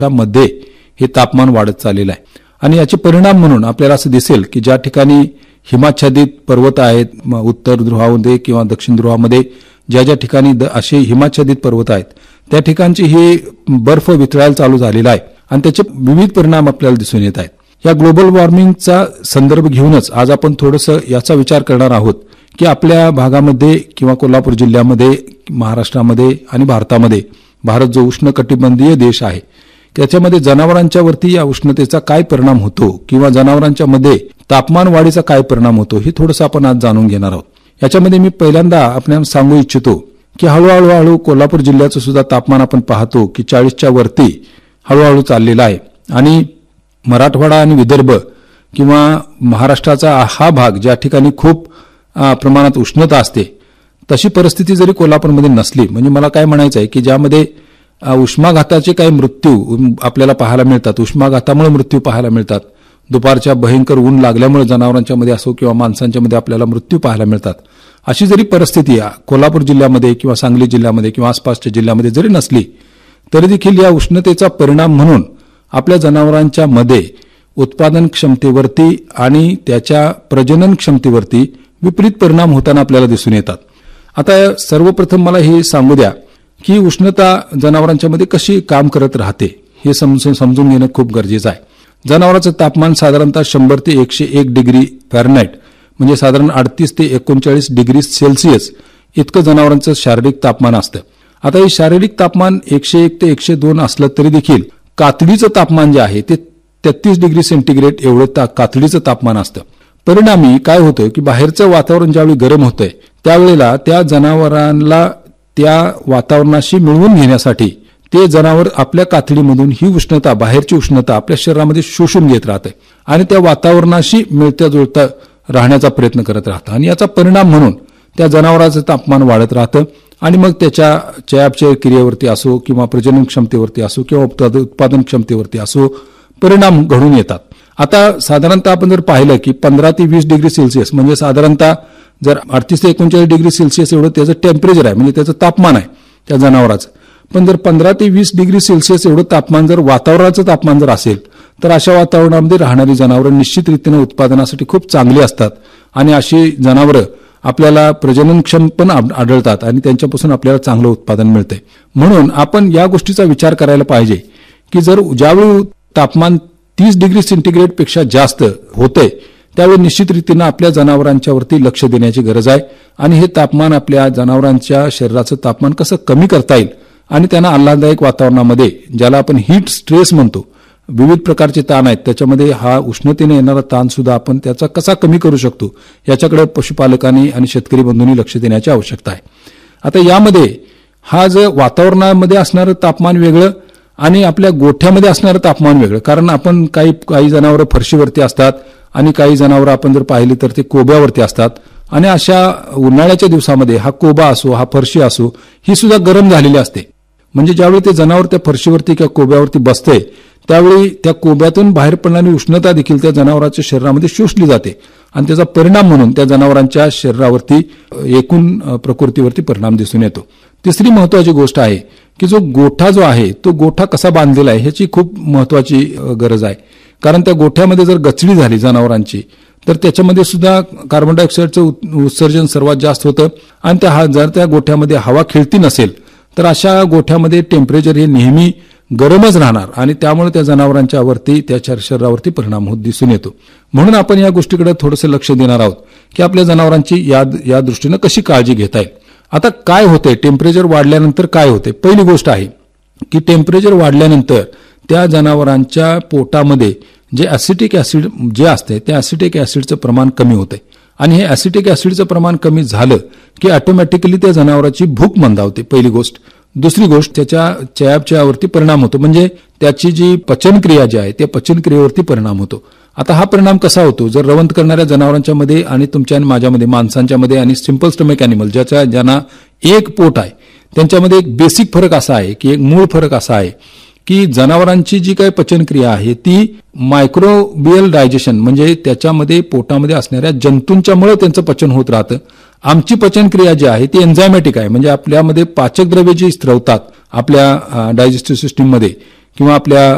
मध्ये हे तापमान वाढत चाललेलं आहे. आणि याचे परिणाम म्हणून आपल्याला असं दिसेल की ज्या ठिकाणी हिमाच्छादित पर्वत आहेत, उत्तर ध्रुवामध्ये किंवा दक्षिण ध्रुवामध्ये ज्या ज्या ठिकाणी असे हिमाच्छादित पर्वत आहेत त्या ठिकाणची ही बर्फ वितळायला चालू झालेला आहे आणि त्याचे विविध परिणाम आपल्याला दिसून येत आहेत. या ग्लोबल वॉर्मिंगचा संदर्भ घेऊनच आज आपण थोडंसं याचा विचार करणार आहोत की आपल्या भागामध्ये किंवा कोल्हापूर जिल्ह्यामध्ये, महाराष्ट्रामध्ये आणि भारतामध्ये, भारत जो उष्णकटिबंधीय देश आहे त्याच्यामध्ये जनावरांच्या वरती या उष्णतेचा काय परिणाम होतो किंवा जनावरांच्या मध्ये तापमान वाढीचा काय परिणाम होतो हे थोडंसं आपण आज जाणून घेणार आहोत. याच्यामध्ये मी पहिल्यांदा आपल्याला सांगू इच्छितो की हळूहळू कोल्हापूर जिल्ह्याचं सुद्धा तापमान आपण पाहतो की 40च्या वरती हळूहळू चाललेला आहे. आणि मराठवाडा आणि विदर्भ किंवा महाराष्ट्राचा हा भाग ज्या ठिकाणी खूप प्रमाणात उष्णता असते तशी परिस्थिती जरी कोल्हापूरमध्ये नसली, म्हणजे मला काय म्हणायचं आहे की ज्यामध्ये उष्माघाताचे काही मृत्यू आपल्याला पाहायला मिळतात, उष्माघातामुळे मृत्यू पाहायला मिळतात, दुपारच्या भयंकर ऊन लागल्यामुळे जनावरांच्या मध्ये असो किंवा माणसांच्या मध्ये आपल्याला मृत्यू पाहायला मिळतात, अशी जरी परिस्थिती कोल्हापूर जिल्ह्यामध्ये किंवा सांगली जिल्ह्यामध्ये किंवा आसपासच्या जिल्ह्यामध्ये जरी नसली तरी देखील या उष्णतेचा परिणाम म्हणून आपल्या जनावरांच्या मध्ये उत्पादन क्षमतेवरती आणि त्याच्या प्रजनन क्षमतेवरती विपरीत परिणाम होताना आपल्याला दिसून येतात. आता सर्वप्रथम मला हे सांगू द्या की उष्णता जनावरांच्या मध्ये कशी काम करत राहते हे समजून घेणं खूप गरजेचं आहे. जनावरांचं तापमान साधारणतः 100 ते 101 डिग्री फॅरनहाइट म्हणजे साधारण 38 ते 39 डिग्री सेल्सिअस इतकं जनावरांचं शारीरिक तापमान असतं. आता हे शारीरिक तापमान 101 ते 102 असलं तरी देखील कातडीचं तापमान जे आहे ते 33 डिग्री सेंटीग्रेड एवढं कातडीचं तापमान असतं. परिणामी काय होतं की बाहेरचं वातावरण ज्यावेळी गरम होतंय त्यावेळेला त्या जनावरांना त्या वातावरणाशी मिळवून घेण्यासाठी ते जनावर आपल्या कातडीमधून ही उष्णता, बाहेरची उष्णता आपल्या शरीरामध्ये शोषून घेत राहते आणि त्या वातावरणाशी मिळत्या जुळता राहण्याचा प्रयत्न करत राहतं आणि याचा परिणाम म्हणून त्या जनावराचं तापमान वाढत राहतं आणि मग त्याच्या चयापचय क्रियेवरती असो किंवा प्रजनन क्षमतेवरती असो किंवा उत्पादन क्षमतेवरती असो परिणाम घडून येतात. आता साधारणतः आपण जर पाहिलं की 15 ते 20 डिग्री सेल्सिअस म्हणजे साधारणतः जर 38 ते 39 डिग्री सेल्सिअस एवढं त्याचं टेम्परेचर आहे म्हणजे त्याचं तापमान आहे त्या जनावराचं, पण जर 15 ते 20 डिग्री सेल्सिअस एवढं तापमान जर वातावरणाचं तापमान जर असेल तर अशा वातावरणामध्ये राहणारी जनावरं निश्चितरीतीनं उत्पादनासाठी खूप चांगली असतात आणि अशी जनावरं आपल्याला प्रजननक्षम पण आढळतात आणि त्यांच्यापासून आपल्याला चांगलं उत्पादन मिळते. म्हणून आपण या गोष्टीचा विचार करायला पाहिजे की जर ज्यावेळी तापमान 30 डिग्री सेंटीग्रेड पेक्षा जास्त होतंय त्यावेळी निश्चित रीतीनं आपल्या जनावरांच्या वरती लक्ष देण्याची गरज आहे आणि हे तापमान आपल्या जनावरांच्या शरीराचं तापमान कसं कमी करता येईल आणि त्यांना आल्हाददायक वातावरणामध्ये, ज्याला आपण हीट स्ट्रेस म्हणतो, विविध प्रकारचे ताण आहेत त्याच्यामध्ये हा उष्णतेने येणारा ताण सुद्धा आपण त्याचा कसा कमी करू शकतो याच्याकडे पशुपालकांनी आणि शेतकरी बंधूंनी लक्ष देण्याची आवश्यकता आहे. आता यामध्ये हा जे वातावरणामध्ये असणारं तापमान वेगळं आणि आपल्या गोठ्यामध्ये असणारं तापमान वेगळं, कारण आपण काही जनावरं फरशीवरती असतात आणि काही जनावरं आपण जर पाहिली तर ते कोब्यावरती असतात आणि अशा उन्हाळ्याच्या दिवसामध्ये हा कोबा असो, हा फरशी असो, ही सुद्धा गरम झालेली असते. म्हणजे ज्यावेळी ते जनावर त्या फरशीवरती किंवा कोब्यावरती बसते त्यावेळी त्या कोब्यातून बाहेर पडणारी उष्णता देखील त्या जनावरांच्या शरीरामध्ये शोषली जाते आणि त्याचा परिणाम म्हणून त्या जनावरांच्या शरीरावरती एकूण प्रकृतीवरती परिणाम दिसून येतो. तिसरी महत्वाची गोष्ट आहे की जो गोठा जो आहे तो गोठा कसा बांधलेला आहे ह्याची खूप महत्वाची गरज आहे, कारण त्या गोठ्यामध्ये जर गचडी झाली जनावरांची तर त्याच्यामध्ये सुद्धा कार्बन डायऑक्साईडचं उत्सर्जन सर्वात जास्त होतं आणि जर त्या गोठ्यामध्ये हवा खेळती नसेल तर अशा गोठ्यामध्ये टेम्परेचर हे नेहमी गरमच राहणार आणि त्यामुळे त्या जनावरांच्या वरती, त्याच्या शरीरावरती परिणाम होत दिसून येतो. म्हणून आपण या गोष्टीकडे थोडंसं लक्ष देणार आहोत की आपल्या जनावरांची या दृष्टीनं कशी काळजी घेता येईल. आता काय होतंय, टेम्परेचर वाढल्यानंतर काय होतंय? पहिली गोष्ट आहे की टेम्परेचर वाढल्यानंतर त्या जनावरांच्या पोटामध्ये जे ऍसिटिक ऍसिड जे असते त्या ऍसिटिक ऍसिडचं प्रमाण कमी होतंय आणि हे ऍसिटिक ऍसिडचं प्रमाण कमी झालं की ऑटोमॅटिकली त्या जनावरांची भूक मंदावते, पहिली गोष्ट. दुसरी गोष्ट, त्याच्या चयापचयावरती परिणाम होतो, म्हणजे त्याची जी पचनक्रिया जी आहे त्या पचनक्रियेवरती परिणाम होतो. आता हा परिणाम कसा होतो, जर रवंथ करणाऱ्या जनावरांच्या मध्ये आणि तुमच्या आणि माझ्यामध्ये, माणसांच्या मध्ये आणि सिंपल स्टमक अॅनिमल ज्यांना एक पोट आहे त्यांच्यामध्ये एक बेसिक फरक असा आहे की एक मूळ फरक असा आहे की जनावरांची जी काही पचनक्रिया आहे ती मायक्रोबियल डायजेशन म्हणजे त्याच्यामध्ये पोटामध्ये असणाऱ्या जंतूंच्यामुळे त्यांचं पचन होत राहतं. आमची पचनक्रिया जी आहे ती एन्झायमॅटिक आहे, म्हणजे आपल्यामध्ये पाचक द्रव्ये जी स्त्रवतात आपल्या डायजेस्टिव्ह सिस्टीममध्ये किंवा आपल्या